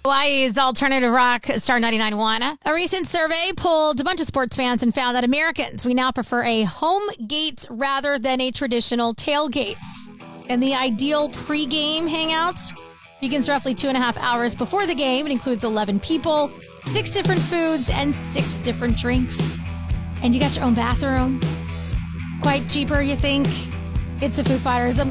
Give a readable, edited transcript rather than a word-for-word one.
Hawaii's alternative rock, Star 99.1. A recent survey polled a bunch of sports fans and found that Americans, we now prefer a home gate rather than a traditional tailgate. And the ideal pregame hangout begins roughly 2.5 hours before the game. It includes 11 people, 6 different foods, and 6 different drinks. And you got your own bathroom. Quite cheaper, you think? It's the Foo Fighters. I'm